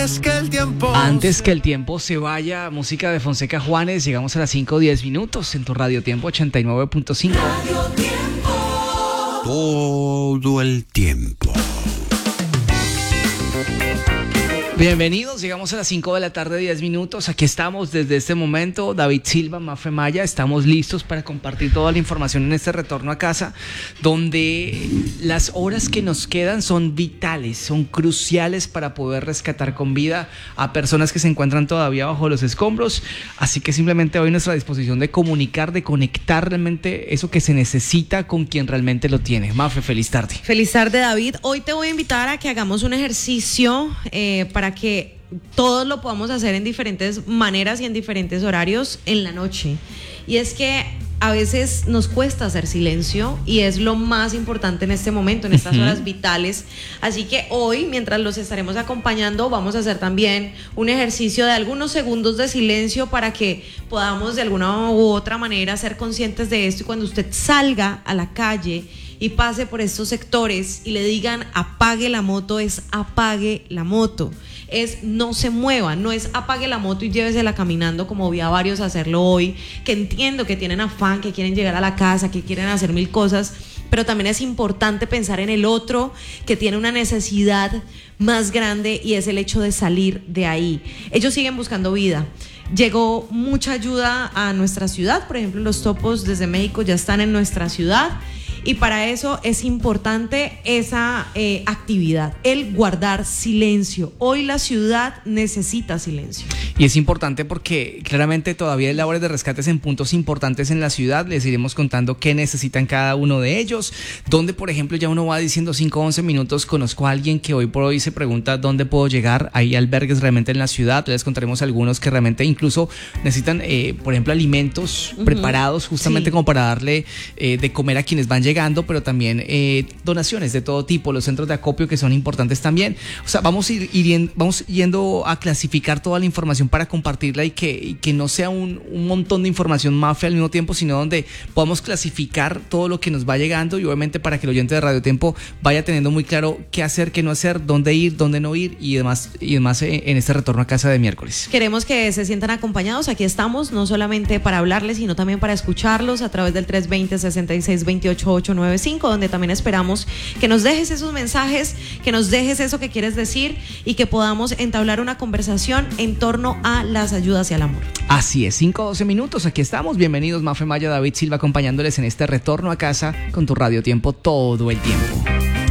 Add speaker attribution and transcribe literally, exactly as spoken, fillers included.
Speaker 1: Antes que el tiempo
Speaker 2: Antes que el tiempo se vaya, música de Fonseca Juanes. Llegamos a las cinco diez minutos en tu Radio Tiempo ochenta y nueve punto cinco.
Speaker 1: Radio Tiempo. Todo el tiempo.
Speaker 2: Bienvenidos, llegamos a las cinco de la tarde, diez minutos. Aquí estamos desde este momento, David Silva, Mafe Maya. Estamos listos para compartir toda la información en este retorno a casa, donde las horas que nos quedan son vitales, son cruciales para poder rescatar con vida a personas que se encuentran todavía bajo los escombros. Así que simplemente hoy nuestra disposición de comunicar, de conectar realmente eso que se necesita con quien realmente lo tiene. Mafe, feliz tarde.
Speaker 3: Feliz tarde, David. Hoy te voy a invitar a que hagamos un ejercicio eh, para que todos lo podamos hacer en diferentes maneras y en diferentes horarios en la noche. Y es que a veces nos cuesta hacer silencio y es lo más importante en este momento, en estas uh-huh. horas vitales. Así que hoy, mientras los estaremos acompañando, vamos a hacer también un ejercicio de algunos segundos de silencio para que podamos de alguna u otra manera ser conscientes de esto. Y cuando usted salga a la calle y pase por estos sectores y le digan apague la moto, es apague la moto. Es no se mueva, no es apague la moto y llévesela caminando como vi a varios hacerlo hoy, que entiendo que tienen afán, que quieren llegar a la casa, que quieren hacer mil cosas, pero también es importante pensar en el otro que tiene una necesidad más grande y es el hecho de salir de ahí. Ellos siguen buscando vida. Llegó mucha ayuda a nuestra ciudad, por ejemplo, los topos desde México ya están en nuestra ciudad. Y para eso es importante esa eh, actividad, el guardar silencio. Hoy la ciudad necesita silencio.
Speaker 2: Y es importante porque claramente todavía hay labores de rescates en puntos importantes en la ciudad. Les iremos contando qué necesitan cada uno de ellos. Donde, por ejemplo, ya uno va diciendo cinco o once minutos, conozco a alguien que hoy por hoy se pregunta dónde puedo llegar. Hay albergues realmente en la ciudad. Les contaremos algunos que realmente incluso necesitan, eh, por ejemplo, alimentos uh-huh. preparados justamente sí. como para darle eh, de comer a quienes van llegando. llegando, pero también eh, donaciones de todo tipo, los centros de acopio que son importantes también. O sea, vamos a ir, ir vamos yendo a clasificar toda la información para compartirla y que, y que no sea un, un montón de información mafia al mismo tiempo, sino donde podamos clasificar todo lo que nos va llegando y obviamente para que el oyente de Radio Tiempo vaya teniendo muy claro qué hacer, qué no hacer, dónde ir, dónde no ir y demás, y demás en este retorno a casa de miércoles.
Speaker 3: Queremos que se sientan acompañados, aquí estamos, no solamente para hablarles, sino también para escucharlos a través del tres dos cero, seis seis dos ocho, ocho nueve cinco, donde también esperamos que nos dejes esos mensajes, que nos dejes eso que quieres decir y que podamos entablar una conversación en torno a las ayudas y al amor.
Speaker 2: Así es, cinco doce minutos, aquí estamos. Bienvenidos, Mafe Maya, David Silva, acompañándoles en este retorno a casa con tu Radio Tiempo todo el tiempo.